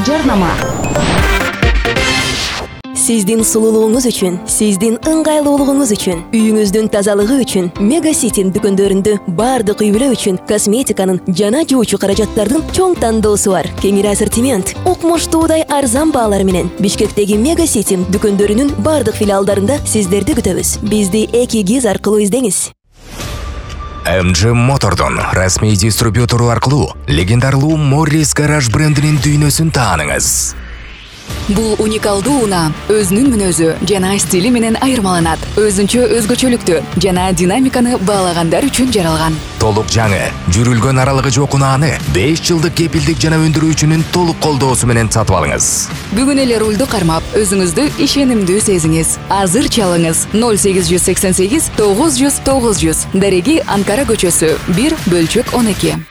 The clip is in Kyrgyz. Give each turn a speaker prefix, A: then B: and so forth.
A: Жарнама.
B: Сиздин сулуулугуңуз үчүн, сиздин ыңгайлуулугуңуз үчүн, үйүңүздүн тазалыгы үчүн Мега Ситин дүкөндөрүндө баардык үй-бүлө үчүн косметиканын жана жуучу каражаттардын чоң тандоосу бар. Кеңири ассортимент, укмуштуудай арзан баалар менен Бишкектеги Мега Ситин дүкөндөрүнүн баардык филиалдарында сиздерди күтөбүз. Бизди 2GIZ аркылуу издеңиз.
C: MG Motor'дон расмий дистрибьютору аркылуу легендарлуу Morris Garage брендинин дүйнөсүн тааныңыз.
D: Бул уникалдуу унаа өзүнүн мүнөзү жана стили менен айырмаланат. Өзүнчө өзгөчөлүктү жана динамиканы баалагандар үчүн жаралган.
C: Толук жаңы, жүрүлгөн аралыгы жок унааны 5 жылдык кепилдик жана өндүрүүчүнүн толук колдоосу менен сатып алыңыз.
D: Бүгүн эле рулду кармап, өзүңүздү ишенимдүү сезиңиз. Азыр чалыңыз 0888 900 900. Дареги Анкара көчөсү 1/12.